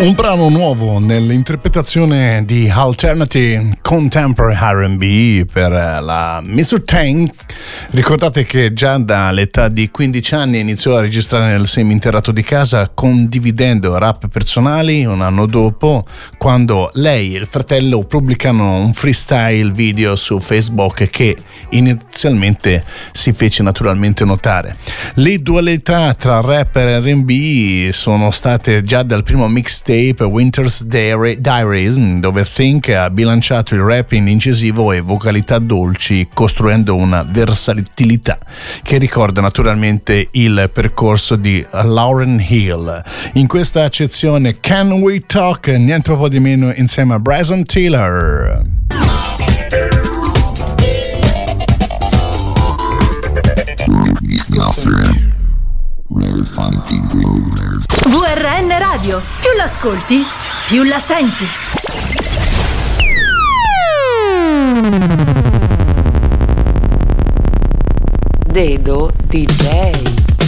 Un brano nuovo nell'interpretazione di Alternative Contemporary R&B per la Mr. Tank. Ricordate che già dall'età di 15 anni iniziò a registrare nel seminterrato di casa, condividendo rap personali. Un anno dopo, quando lei e il fratello pubblicano un freestyle video su Facebook che inizialmente si fece naturalmente notare. Le dualità tra rap e R&B sono state già dal primo mixtape Winter's Diaries, dove Think ha bilanciato il rap in incisivo e vocalità dolci, costruendo una versatilità che ricorda naturalmente il percorso di Lauryn Hill. In questa accezione Can We Talk, niente po' di meno, insieme a Bryson Tiller. VRN Radio, più l'ascolti, più la senti. Dedo DJ.